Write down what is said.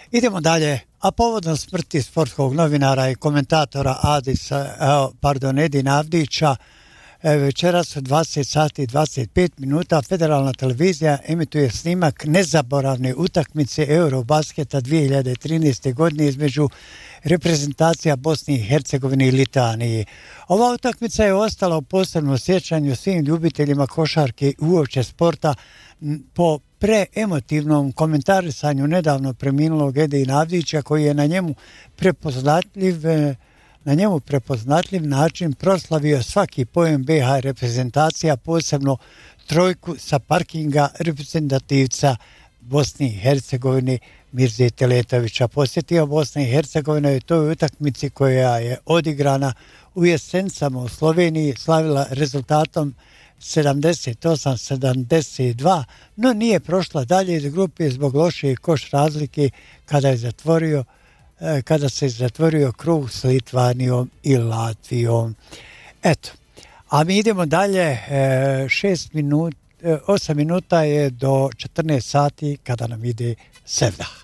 Idemo dalje, a povodom smrti sportskog novinara i komentatora Edina Avdića, večeras u 20 sati i 25 minuta Federalna televizija emituje snimak nezaboravne utakmice Eurobasketa 2013. godine između reprezentacija Bosne i Hercegovine i Litvanije. Ova utakmica je ostala u posebnom sjećanju svim ljubiteljima košarke i uopće sporta po preemotivnom komentarisanju nedavno preminulog Edina Avdića, koji je na njemu prepoznatljiv način proslavio svaki pojem BiH reprezentacija, posebno trojku sa parkinga reprezentativca Bosne i Hercegovine Mirze Teletovića. Posjetio Bosna i Hercegovina je toj utakmici koja je odigrana u Jesenicama u Sloveniji, slavila rezultatom 78-72, no nije prošla dalje iz grupe zbog loše koš razlike kada se zatvorio krug s Litvanijom i Latvijom. Eto, a mi idemo dalje, 8 minuta je do 14 sati kada nam ide Sevda.